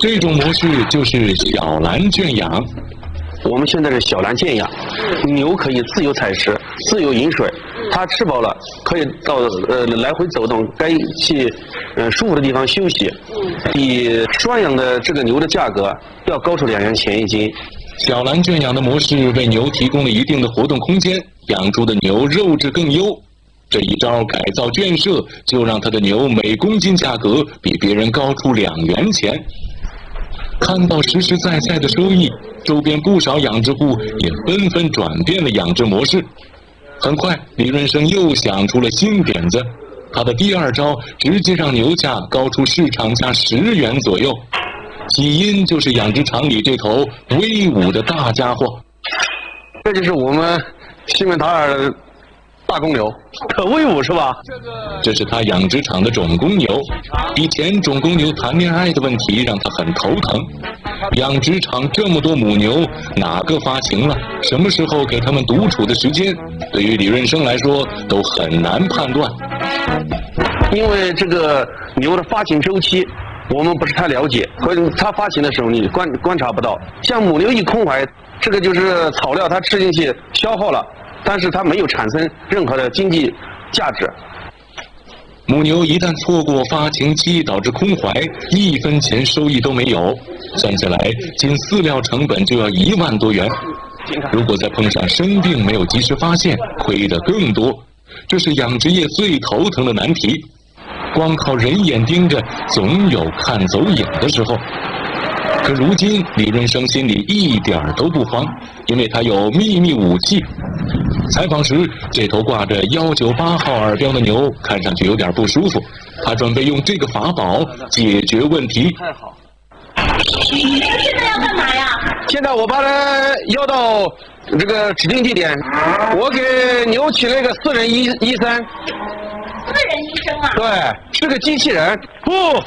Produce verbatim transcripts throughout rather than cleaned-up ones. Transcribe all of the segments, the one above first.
这种模式就是小栏圈养。 我们现在是小栏圈养，牛可以自由采食、自由饮水，它吃饱了可以到呃来回走动，该去呃舒服的地方休息。比拴养的这个牛的价格要高出两元钱一斤。 小栏圈养的模式为牛提供了一定的活动空间，养出的牛肉质更优。这一招改造圈舍，就让他的牛每公斤价格比别人高出两元钱。看到实实在在的收益，周边不少养殖户也纷纷转变了养殖模式。很快，李润生又想出了新点子，他的第二招直接让牛价高出市场价十元左右。起因就是养殖场里这头威武的大家伙。 这就是我们西门塔尔大公牛，可威武是吧？ 这是他养殖场的种公牛。以前种公牛谈恋爱的问题让他很头疼。养殖场这么多母牛，哪个发情了？什么时候给他们独处的时间？对于李润生来说都很难判断。 因为这个牛的发情周期我们不是太了解，或者它发情的时候你观观察不到。像母牛一空怀，这个就是草料它吃进去消耗了，但是它没有产生任何的经济价值。 母牛一旦错过发情期，导致空怀，一分钱收益都没有。算下来，仅饲料成本就要一万多元。如果再碰上生病没有及时发现，亏得更多。这是养殖业最头疼的难题。光靠人眼盯着，总有看走眼的时候。可如今，李润生心里一点都不慌，因为他有秘密武器。采访时，这头挂着一九八号耳标的牛看上去有点不舒服，他准备用这个法宝解决问题。 太好。 你现在要干嘛呀？ 现在我把它邀到这个指定地点，我给牛起了一个私人医医生。 私人医生啊？ 对，是个机器人。呼呼。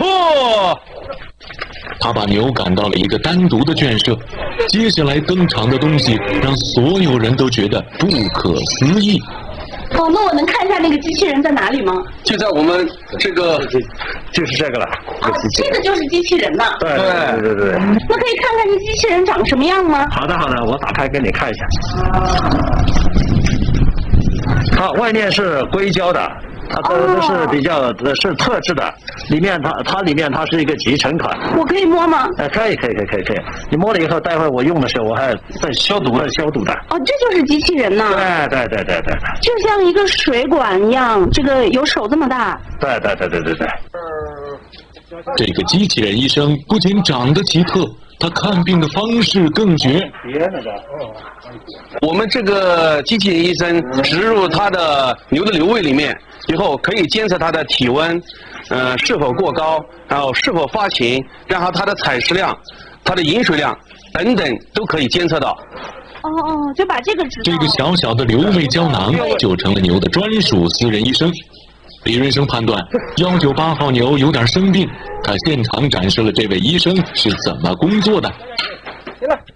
他把牛赶到了一个单独的圈舍，接下来登场的东西让所有人都觉得不可思议。 哦，那我能看一下那个机器人在哪里吗？ 就在我们这个，就是这个了。 哦，这个就是机器人呐。 对对对对。 那可以看看这机器人长什么样吗？ 好的好的，我打开给你看一下。它外面是硅胶的。它这这是比较呃是特制的，里面它它里面它是一个集成款。 我可以摸吗？ 呃，可以可以可以可以可以。你摸了以后，待会儿我用的时候我还在消毒的消毒的。 哦，这就是机器人呐。 对对对对对。 就像一个水管一样，这个有手这么大。 对对对对对对。 这个机器人医生不仅长得奇特，他看病的方式更绝。 我们这个机器人医生植入它的牛的瘤胃里面以后，可以监测它的体温，呃是否过高，然后是否发情，然后它的采食量、它的饮水量等等都可以监测到。 哦哦，就把这个知道。 这个小小的瘤胃胶囊就成了牛的专属私人医生。李润生判断一九八号牛有点生病，他现场展示了这位医生是怎么工作的。 行了。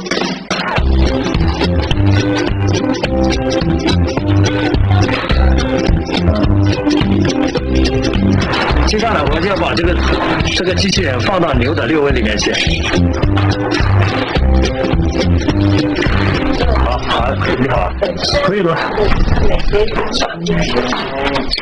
接下来我就要把这个这个机器人放到牛的六位里面去。好好，你好，可以了。